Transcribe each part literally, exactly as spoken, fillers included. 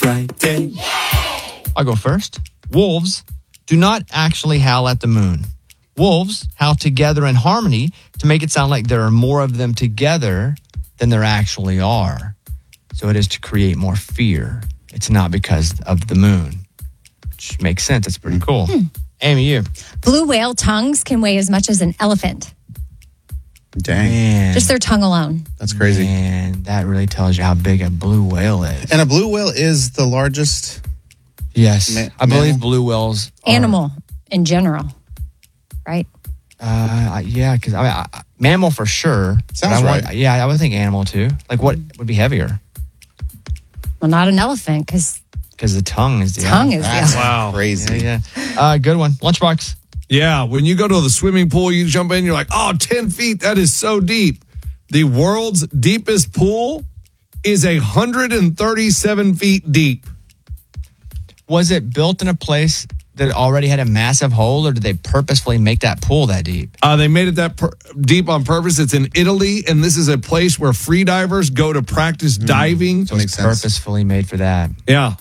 Friday. I'll go first. Wolves do not actually howl at the moon. Wolves howl together in harmony to make it sound like there are more of them together than there actually are. So it is to create more fear. It's not because of the moon. Which makes sense. It's pretty cool. Hmm. Amy, you. Blue whale tongues can weigh as much as an elephant. Dang. Man, Just their tongue alone. That's crazy. Man, that really tells you how big a blue whale is. And a blue whale is the largest. Yes. Ma- I believe mammal? blue whales are, Animal in general, right? Uh, yeah, because I mean, I, mammal for sure. Sounds But I want- right. Yeah, I would think animal too. Like what would be heavier? Well, not an elephant because Because the tongue is the tongue is That's the Wow. crazy. Yeah, yeah. Uh, good one. Lunchbox. Yeah, when you go to the swimming pool, you jump in, you're like, oh, ten feet, that is so deep. The world's deepest pool is one hundred thirty-seven feet deep. Was it built in a place that already had a massive hole, or did they purposefully make that pool that deep? Uh, they made it that per- deep on purpose. It's in Italy, and this is a place where free divers go to practice diving. So it's Makes sense. purposefully made for that. Yeah.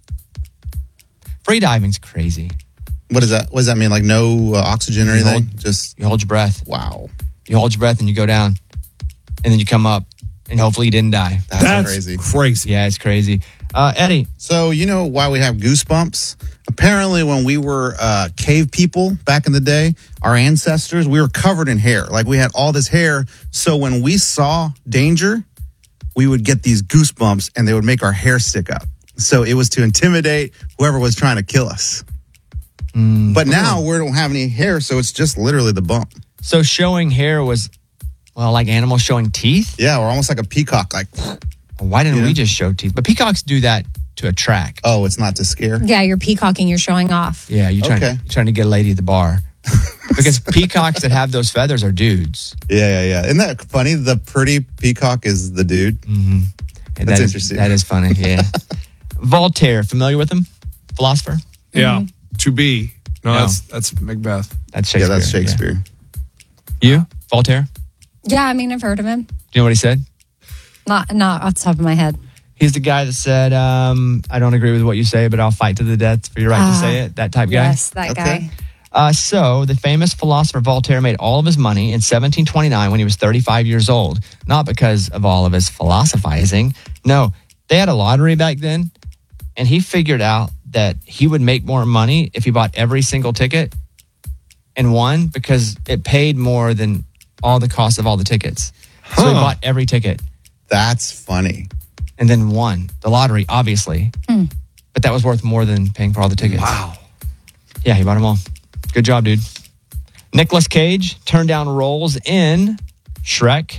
Free diving's crazy. What does that? What does that mean? Like no uh, oxygen or You anything? hold- Just You hold your breath. wow. You hold your breath and you go down, and then you come up, and hopefully you didn't die. That's, That's crazy. crazy. Yeah, it's crazy. Uh, Eddie. So you know why we have goosebumps? Apparently, when we were uh, cave people back in the day, our ancestors, we were covered in hair. Like we had all this hair. So when we saw danger, we would get these goosebumps, and they would make our hair stick up. So it was to intimidate whoever was trying to kill us. Mm, But now we don't have any hair, so it's just literally the bump. So showing hair was, well, like animals showing teeth? Yeah, we're almost like a peacock. Like, Why didn't Yeah. we just show teeth? But peacocks do that to attract. oh, it's not to scare. Yeah, you're peacocking, you're showing off. Yeah, you're trying, Okay. you're trying to get a lady at the bar. Because peacocks that have those feathers are dudes. Yeah, yeah, yeah. Isn't that funny? The pretty peacock is the dude. Mm-hmm. That's that is- interesting. That is funny, yeah. Voltaire, familiar with him? Philosopher? Yeah. To be. No, No. that's that's Macbeth. That's Yeah, Shakespeare. that's Shakespeare. Yeah. You? Voltaire? Yeah, I mean, I've heard of him. Do you know what he said? Not, not off the top of my head. He's the guy that said, um, I don't agree with what you say, but I'll fight to the death for your right to Ah, say it. That type guy. Yes, that Okay. guy. Uh, so the famous philosopher Voltaire made all of his money in seventeen twenty-nine when he was thirty-five years old. Not because of all of his philosophizing. No, they had a lottery back then, and he figured out that he would make more money if he bought every single ticket and won because it paid more than all the cost of all the tickets. So he Huh. bought every ticket That's funny. and then won the lottery, obviously. But that was worth more than paying for all the tickets. Wow. Yeah, he bought them all. Good job, dude. Nicolas Cage turned down roles in Shrek,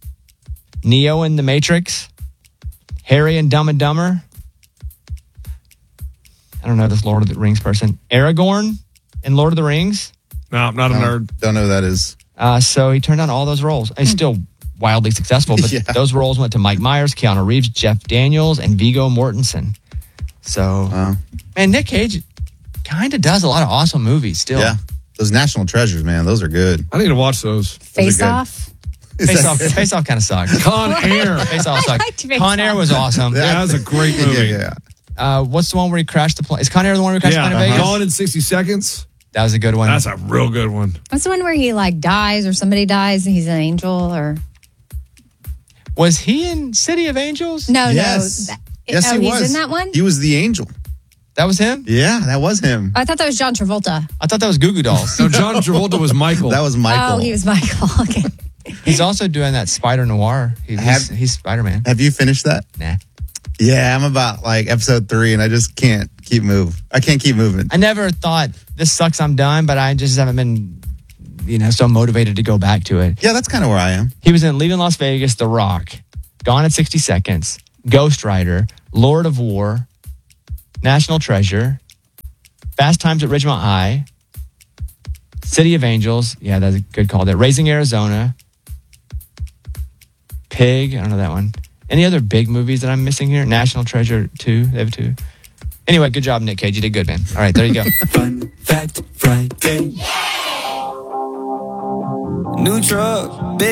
Neo in The Matrix, Harry and Dumb and Dumber. I don't know this Lord of the Rings person. Aragorn in Lord of the Rings. No, I'm not a No, nerd. Don't know who that is. Uh, so he turned down all those roles. He's still wildly successful, but Yeah. those roles went to Mike Myers, Keanu Reeves, Jeff Daniels, and Viggo Mortensen. So, Wow. man, Nick Cage kind of does a lot of awesome movies still. Yeah. Those national treasures, man. Those are good. I need to watch those. Face good. Off. Is Face that- Off, Face Off kind of sucked. Con Air. Face Off I sucked. liked Face Con Air Off. was awesome. That was a great Yeah, movie. yeah. Uh, what's the one where he crashed the plane? Is Con Air the one where he crashed Yeah. the plane in Vegas? Gone in sixty seconds. That was a good one. That's a real good one. What's the one where he like dies or somebody dies and he's an angel or Was he in City of Angels? no Yes. no that, Yes, oh, he he's was. in that one. He was the angel. That was him? Yeah, that was him. I thought that was John Travolta. I thought that was Goo Goo Dolls. No, John Travolta was Michael. That was Michael. Oh, he was Michael. Okay. He's also doing that Spider Noir. He, he's Have- he's Spider Man. Have you finished that? Nah. Yeah, I'm about like episode three, and I just can't keep move. I can't keep moving. I never thought this sucks, I'm done, but I just haven't been, you know, so motivated to go back to it. Yeah, that's kind of where I am. He was in Leaving Las Vegas, The Rock, Gone in sixty seconds, Ghost Rider, Lord of War, National Treasure, Fast Times at Ridgemont High, City of Angels. Yeah, that's a good call there. Raising Arizona, Pig. I don't know that one. Any other big movies that I'm missing here? National Treasure two. They have two. Anyway, good job, Nick Cage. You did good, man. All right, there you go. Fun Fact Friday. New truck, big